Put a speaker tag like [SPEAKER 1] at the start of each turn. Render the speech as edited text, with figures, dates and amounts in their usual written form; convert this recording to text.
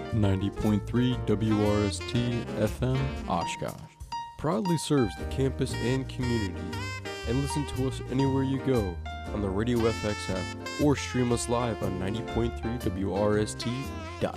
[SPEAKER 1] 90.3 WRST FM Oshkosh proudly serves the campus and community. And listen to us anywhere you go on the Radio FX app or stream us live on 90.3WRST.com.